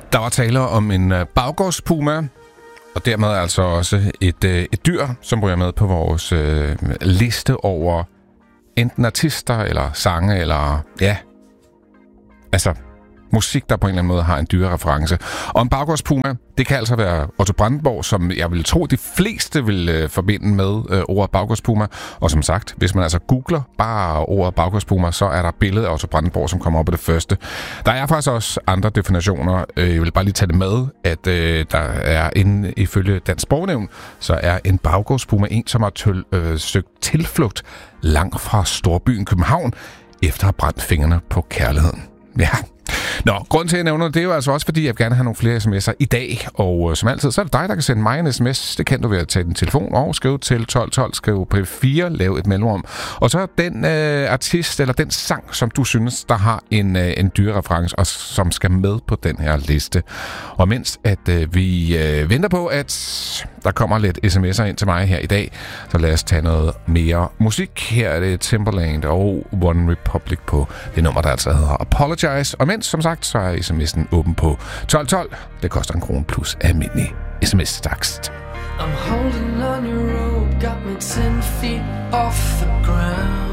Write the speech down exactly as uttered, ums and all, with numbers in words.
Der var tale om en baggårdspuma, og dermed altså også et, et dyr, som ryger med på vores øh, liste over enten artister eller sange, eller ja, altså musik, der på en eller anden måde har en dyrereference. Og en baggårdspuma, det kan altså være Otto Brandenburg, som jeg vil tro, de fleste vil øh, forbinde med øh, ordet baggårdspuma. Og som sagt, hvis man altså googler bare ordet baggårdspuma, så er der billedet af Otto Brandenburg, som kommer op på det første. Der er faktisk også andre definitioner. Jeg vil bare lige tage det med, at øh, der er inde ifølge Dansk Sprognævn, så er en baggårdspuma en, som har tøl, øh, søgt tilflugt langt fra storbyen København, efter at have brændt fingrene på kærligheden. Ja. Nå, grunden til, at jeg nævner det, det er jo altså også, fordi jeg vil gerne have nogle flere sms'er i dag. Og øh, som altid, så er det dig, der kan sende mig en sms. Det kan du ved at tage din telefon og skrive til tolv tolv, skrive P fire, lave et mellemrum. Og så den øh, artist eller den sang, som du synes, der har en, øh, en dyrereference, og som skal med på den her liste. Og mens at øh, vi øh, venter på, at der kommer lidt sms'er ind til mig her i dag, så lad os tage noget mere musik. Her er det Timbaland og One Republic på det nummer, der altså hedder Apologize. Og mens, som sagt, så er sms'en åben på tolv tolv. Det koster en krone plus almindelig sms-takst. I'm holding on your rope, got me ten feet off the ground.